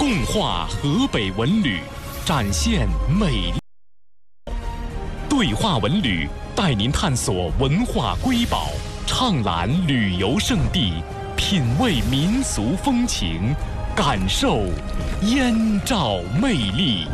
共话河北文旅，展现美丽。对话文旅带您探索文化瑰宝，畅览旅游胜地，品味民俗风情，感受燕赵魅力。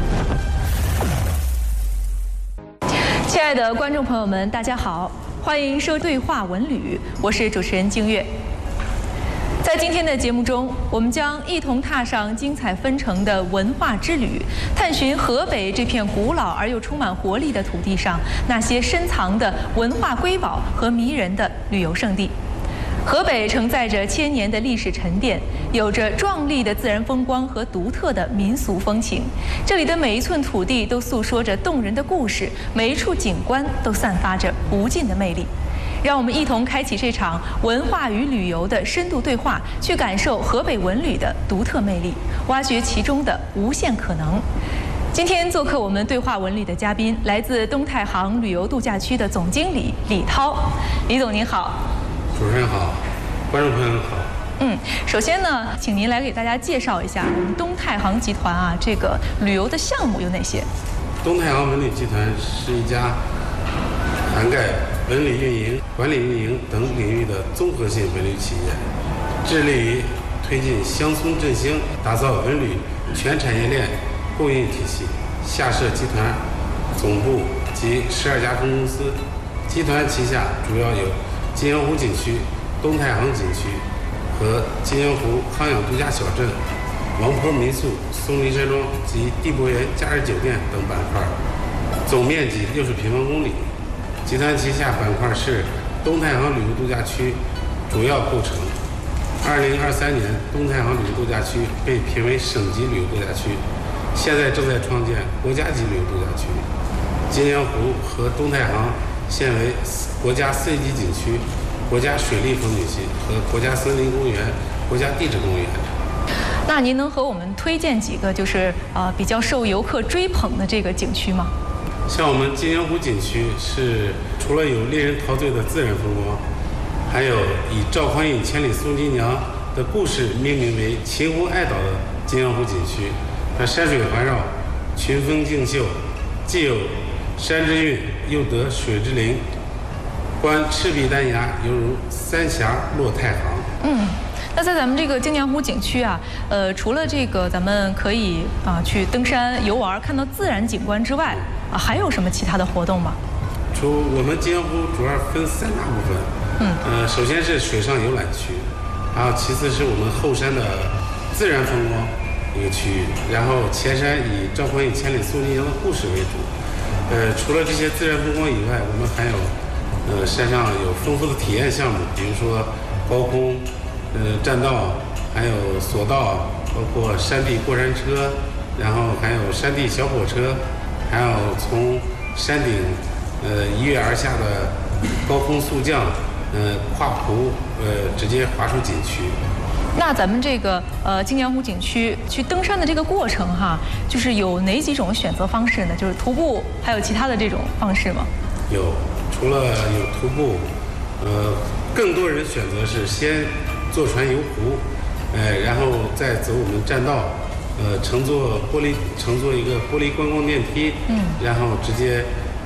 亲爱的观众朋友们，大家好，欢迎收对话文旅，我是主持人静月。在今天的节目中，我们将一同踏上精彩纷呈的文化之旅，探寻河北这片古老而又充满活力的土地上那些深藏的文化瑰宝和迷人的旅游胜地。河北承载着千年的历史沉淀，有着壮丽的自然风光和独特的民俗风情。这里的每一寸土地都诉说着动人的故事，每一处景观都散发着无尽的魅力。让我们一同开启这场文化与旅游的深度对话，去感受河北文旅的独特魅力，挖掘其中的无限可能。今天做客我们对话文旅的嘉宾，来自东太行旅游度假区的总经理李涛。李总您好。 主持人好，观众朋友们好。 首先呢，请您来给大家介绍一下我们东太行集团啊，这个旅游的项目有哪些？ 东太行文旅集团是一家涵盖文旅运营、管理运营等领域的综合性文旅企业，致力于推进乡村振兴，打造文旅全产业链供应体系。下设集团总部及12家分公司，集团旗下主要有金阳湖景区、东太行景区和金阳湖康养度假小镇、王坡民宿、松林山庄及地博园假日酒店等板块，总面积60平方公里。集团旗下板块是东太行旅游度假区主要构成。2023年，东太行旅游度假区被评为省级旅游度假区，现在正在创建国家级旅游度假区。金阳湖和东太行现为国家4级景区、国家水利风景区和国家森林公园、国家地质公园。 那您能和我们推荐几个就是比较受游客追捧的这个景区吗？ 像我们金阳湖景区是除了有令人陶醉的自然风光，还有以赵匡胤千里送金娘的故事命名为秦淮爱岛的金阳湖景区。它山水环绕，群峰竞秀，既有山之韵，又得水之灵，观赤壁丹崖，犹如三峡落太行。 那在咱们这个金阳湖景区啊，除了这个咱们可以去登山游玩看到自然景观之外，还有什么其他的活动吗？ 我们金阳湖主要分3大部分。首先是水上游览区，然后其次是我们后山的自然风光一个区域，然后前山以赵匡胤千里送金娘的故事为主。除了这些自然风光以外，我们还有山上有丰富的体验项目，比如说高空栈道，还有索道，包括山地过山车，然后还有山地小火车，还有从山顶一跃而下的高空速降，跨湖直接滑出景区。 那咱们这个金阳湖景区去登山的这个过程哈，就是有哪几种选择方式呢？就是徒步，还有其他的这种方式吗？ 有，除了有徒步，更多人选择是先坐船游湖，然后再走我们栈道，乘坐一个玻璃观光电梯，然后直接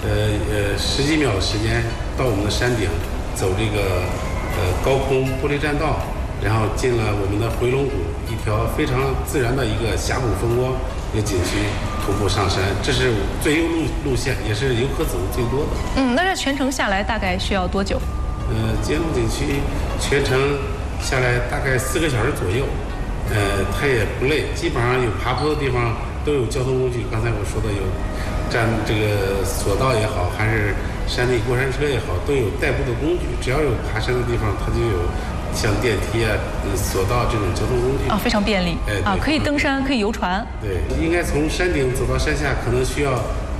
10几秒的时间到我们的山顶，走这个高空玻璃栈道，然后进了我们的回龙谷，一条非常自然的一个峡谷风光一个景区，徒步上山，这是最优路线，也是游客走的最多的。 那这全程下来大概需要多久？ 金阳湖景区全程下来大概4个小时左右，它也不累，基本上有爬坡的地方都有交通工具。刚才我说的有这个索道也好，还是山地过山车也好，都有代步的工具。只要有爬山的地方，它就有像电梯啊、索道这种交通工具非常便利。可以登山，可以游船。 对，应该从山顶走到山下可能需要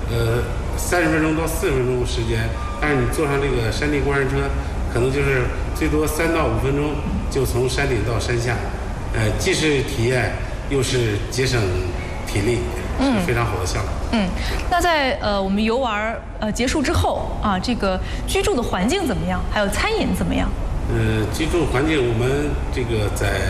30分钟到40分钟时间，但是你坐上这个山地过山车，可能就是最多3到5分钟就从山顶到山下，既是体验又是节省体力，是非常好的项目。 那在我们游玩结束之后啊，这个居住的环境怎么样？还有餐饮怎么样？ 居住环境我们这个在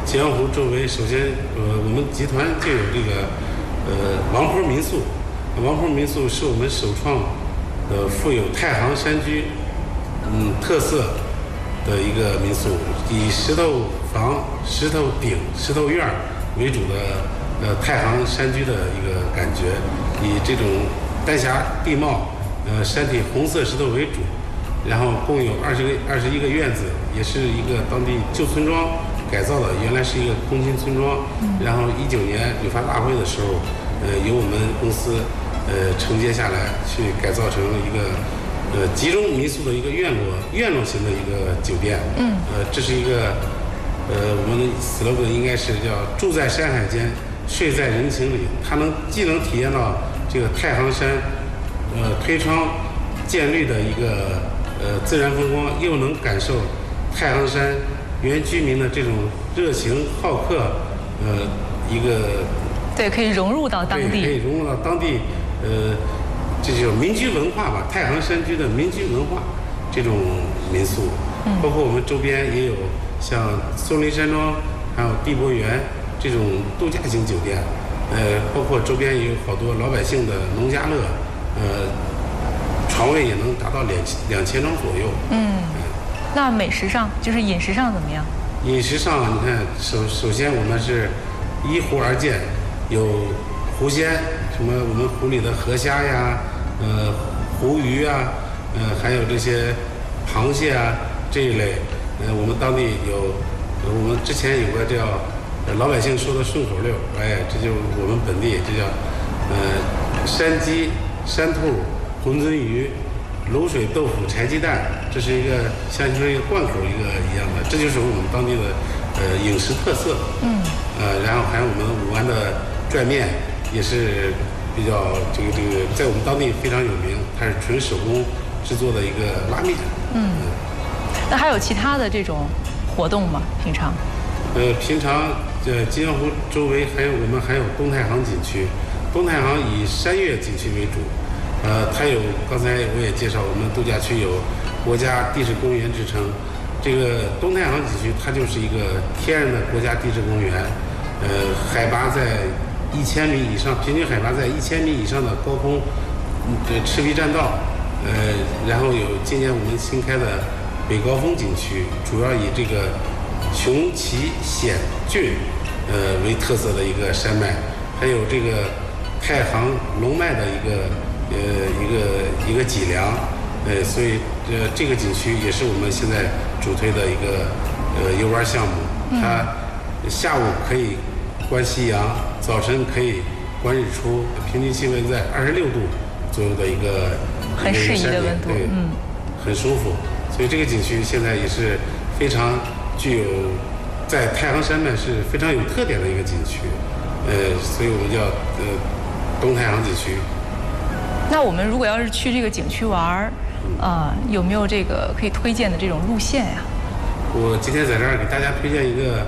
吉阳湖周围，首先我们集团就有这个王坡民宿。王坡民宿是我们首创的富有太行山居特色的一个民宿，以石头房、石头顶、石头院为主的太行山居的一个感觉，以这种丹霞地貌，山体红色石头为主，然后共有21个院子，也是一个当地旧村庄改造的，原来是一个空心村庄，然后19年旅发大会的时候，由我们公司承接下来，去改造成一个集中民宿的一个院落型的一个酒店。这是一个我们的 slogan 应该是叫住在山海间，睡在人情里。它既能体验到这个太行山推窗见绿的一个自然风光，又能感受太行山原居民的这种热情好客，一个对，可以融入到当地， 可以融入到当地，这就民居文化吧，太行山居的民居文化这种民宿，包括我们周边也有像松林山庄，还有地博园这种度假型酒店，包括周边也有好多老百姓的农家乐，床位也能达到2000张左右。 那美食上就是饮食上怎么样？ 饮食上，你看，首先我们是依湖而建，有湖鲜，什么我们湖里的河虾呀，湖鱼啊，还有这些螃蟹啊这一类，我们当地有，我们之前有个叫老百姓说的顺口溜，这就是我们本地这叫山鸡、山兔、馄饨鱼、卤水豆腐、柴鸡蛋，这是一个像是一个贯口一样的，这就是我们当地的饮食特色。然后还有我们武安的拽面，也是比较这个在我们当地非常有名，它是纯手工制作的一个拉面。 那还有其他的这种活动吗？平常？ 平常吉阳湖周围我们还有东太行景区，东太行以山岳景区为主。它有刚才我也介绍，我们度假区有国家地质公园之称。这个东太行景区它就是一个天然的国家地质公园，海拔在1000米以上，平均海拔在1000米以上的高空，赤壁栈道，然后有今年我们新开的北高峰景区，主要以这个雄奇险峻为特色的一个山脉，还有这个太行龙脉的一个脊梁，所以这个景区也是我们现在主推的一个游玩项目。它下午可以观夕阳，早晨可以观日出，平均气温在26度左右的一个很适宜的温度， 对，很舒服。所以这个景区现在也是非常具有在太行山脉是非常有特点的一个景区，所以我们叫东太行景区。 那我们如果要是去这个景区玩，有没有这个可以推荐的这种路线呀？ 我今天在这儿给大家推荐一个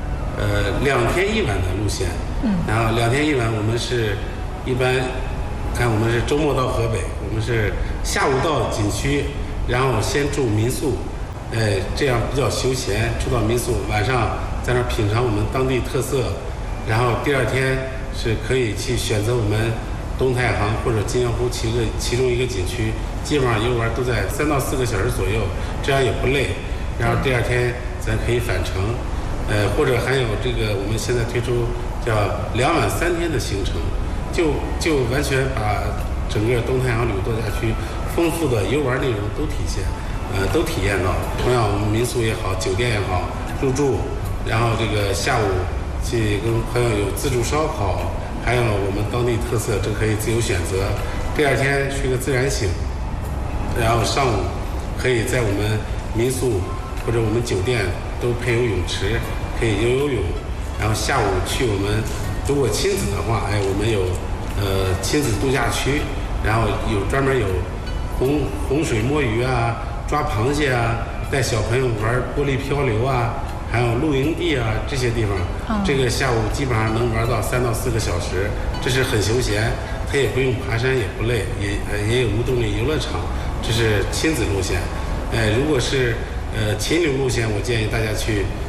2天1晚的路线。然后2天1晚，我们是一般看我们是周末到河北，我们是下午到景区，然后先住民宿，这样比较休闲，住到民宿，晚上在那儿品尝我们当地特色，然后第2天是可以去选择我们东太行或者金阳湖其中一个景区，基本上游玩都在3到4个小时左右，这样也不累。然后第2天咱可以返程，或者还有这个我们现在推出叫2晚3天的行程，就完全把整个东太行旅游度假区丰富的游玩内容都都体验到。同样，我们民宿也好，酒店也好，入住，然后这个下午去跟朋友有自助烧烤，还有我们当地特色，这可以自由选择。第2天去个自然醒，然后上午可以在我们民宿或者我们酒店都配有泳池，可以游泳。然后下午去我们如果亲子的话，我们有亲子度假区，然后专门有洪水摸鱼啊，抓螃蟹啊，带小朋友玩玻璃漂流啊，还有露营地啊，这些地方，这个下午基本上能玩到3到4个小时，这是很休闲，它也不用爬山，也不累，也有无动力游乐场，这是亲子路线。如果是秦岭路线，我建议大家去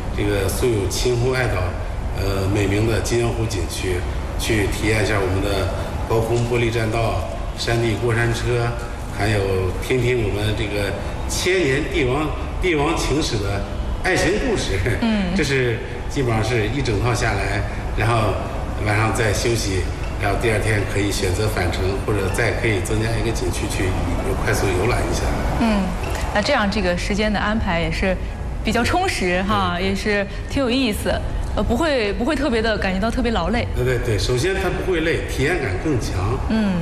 这个素有青湖爱岛美名的金江湖景区，去体验一下我们的高空玻璃栈道、山地过山车，还有听听我们这个千年帝王情史的爱情故事。这是基本上是一整套下来，然后晚上再休息，然后第二天可以选择返程，或者再可以增加一个景区去快速游览一下。 那这样这个时间的安排也是比较充实哈，也是挺有意思，不会特别的感觉到特别劳累。 对，首先它不会累，体验感更强。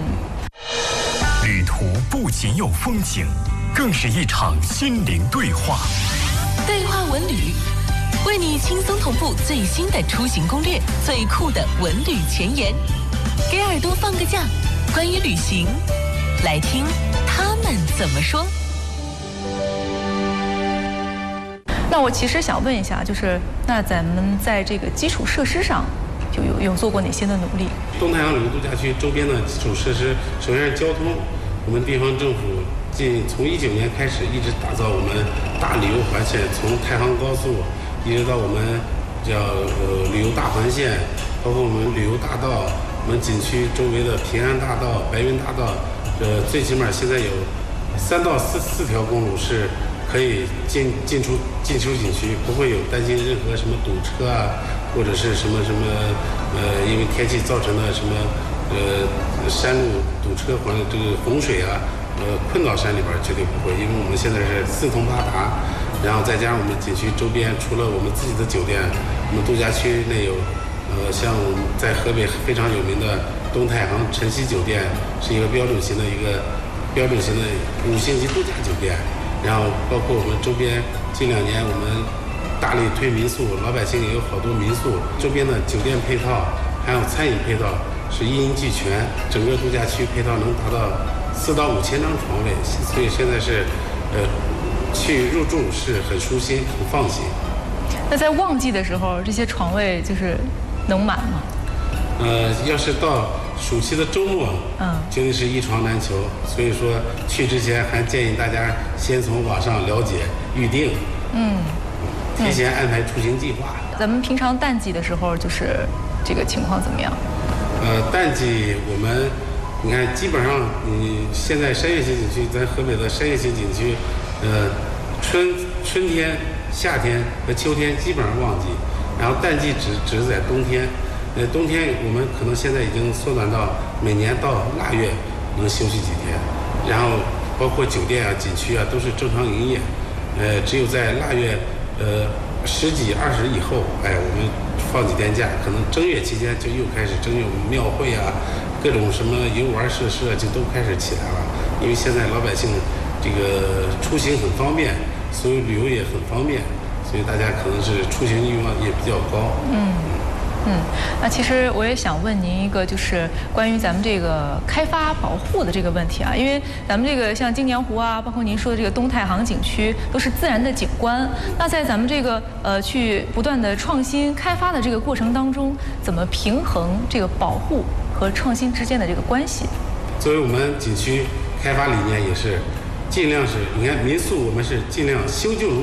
旅途不仅有风景，更是一场心灵对话。 对话文旅，为你轻松同步最新的出行攻略，最酷的文旅前沿，给耳朵放个假，关于旅行，来听他们怎么说。 那我其实想问一下，就是那咱们在这个基础设施上，就有做过哪些的努力？ 东太行旅游度假区周边的基础设施，首先是交通，我们地方政府从19年开始，一直打造我们大旅游环线，从太行高速一直到我们叫旅游大环线，包括我们旅游大道，我们景区周围的平安大道、白云大道，最起码现在有3到4条公路是可以进出景区，不会有担心任何什么堵车啊，或者是什么因为天气造成的什么山路堵车或者这个洪水啊，困到山里边绝对不会，因为我们现在是4通8达，然后再加上我们景区周边除了我们自己的酒店，我们度假区内有像我们在河北非常有名的东太行晨曦酒店，是一个标准型的5星级度假酒店。然后包括我们周边近2年我们大力推民宿，老百姓也有好多民宿，周边的酒店配套还有餐饮配套是一应俱全，整个度假区配套能达到4到5千张床位，所以现在是去入住是很舒心很放心。 那在旺季的时候，这些床位就是能满吗？ 要是到暑期的周末，绝对是一床难求。所以说去之前还建议大家先从网上了解预定，提前安排出行计划。 咱们平常淡季的时候，就是这个情况怎么样？ 淡季我们你看，基本上你现在山岳型景区，咱河北的山岳型景区，春天、夏天和秋天基本上旺季，然后淡季只是在冬天。冬天我们可能现在已经缩短到每年到腊月能休息几天，然后包括酒店啊、景区啊都是正常营业。只有在腊月10几20以后，我们放几天假，可能正月期间就又开始正月我们庙会啊，各种什么游玩设施啊就都开始起来了。因为现在老百姓这个出行很方便，所以旅游也很方便，所以大家可能是出行欲望也比较高。 那其实我也想问您一个，就是关于咱们这个开发保护的这个问题啊，因为咱们这个像金江湖啊，包括您说的这个东太行景区，都是自然的景观。那在咱们这个去不断的创新开发的这个过程当中，怎么平衡这个保护和创新之间的这个关系？ 作为我们景区开发理念也是尽量是，你看民宿我们是尽量修旧如